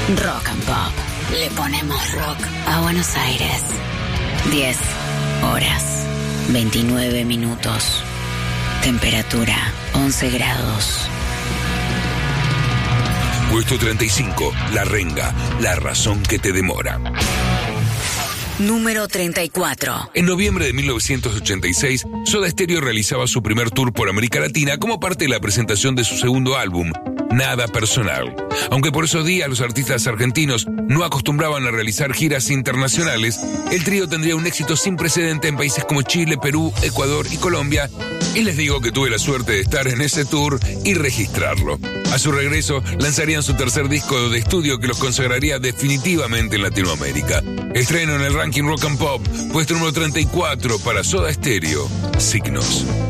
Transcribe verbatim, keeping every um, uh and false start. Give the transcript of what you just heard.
Rock and Pop. Le ponemos rock a Buenos Aires. diez horas, veintinueve minutos. Temperatura, once grados. Puesto treinta y cinco, La Renga, la razón que te demora. Número treinta y cuatro. En noviembre de mil novecientos ochenta y seis, Soda Stereo realizaba su primer tour por América Latina como parte de la presentación de su segundo álbum, Nada Personal. Aunque por esos días los artistas argentinos no acostumbraban a realizar giras internacionales, el trío tendría un éxito sin precedente en países como Chile, Perú, Ecuador y Colombia, y les digo que tuve la suerte de estar en ese tour y registrarlo. A su regreso, lanzarían su tercer disco de estudio que los consagraría definitivamente en Latinoamérica. Estreno en el ranking Rock and Pop, puesto número treinta y cuatro para Soda Stereo, Signos.